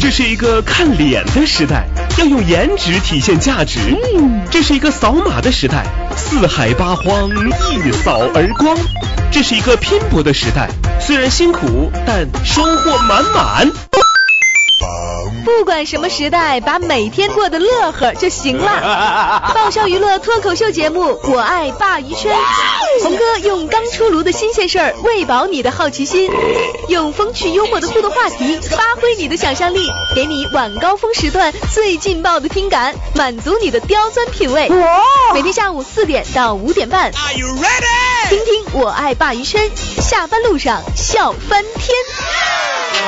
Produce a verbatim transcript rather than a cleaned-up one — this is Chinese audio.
这是一个看脸的时代，要用颜值体现价值。 嗯， 这是一个扫码的时代，四海八荒一扫而光。这是一个拼搏的时代，虽然辛苦，但收获满满。 不管什么时代，把每天过得乐呵就行了。爆笑娱乐脱口秀节目《我爱鲅鱼圈》，红哥用刚出炉的新鲜事儿喂饱你的好奇心，用风趣幽默的互动话题发挥你的想象力，给你晚高峰时段最劲爆的听感，满足你的刁钻品味。每天下午四点到五点半，听听《我爱鲅鱼圈》，下班路上笑翻天。